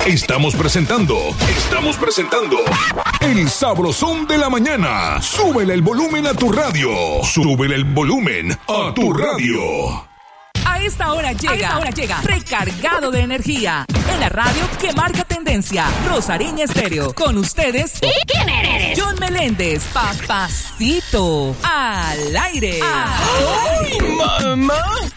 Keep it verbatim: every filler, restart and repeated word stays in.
Estamos presentando, estamos presentando El Sabrosón de la Mañana. Súbele el volumen a tu radio. Súbele el volumen a tu radio. A esta hora llega, a esta hora llega recargado de energía en la radio que marca tendencia, Rosariña Estéreo. Con ustedes, ¿y quién eres? John Meléndez, Papacito, al aire. ¡Ay, mamá!